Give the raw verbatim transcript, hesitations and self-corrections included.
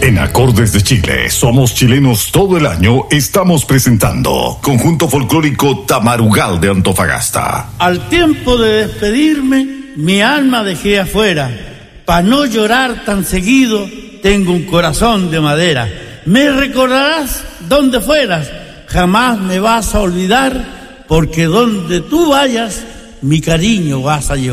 En Acordes de Chile, somos chilenos todo el año, estamos presentando Conjunto Folclórico Tamarugal de Antofagasta. Al tiempo de despedirme, mi alma dejé afuera. Pa' no llorar tan seguido, tengo un corazón de madera. Me recordarás donde fueras, jamás me vas a olvidar, porque donde tú vayas, mi cariño vas a llevar.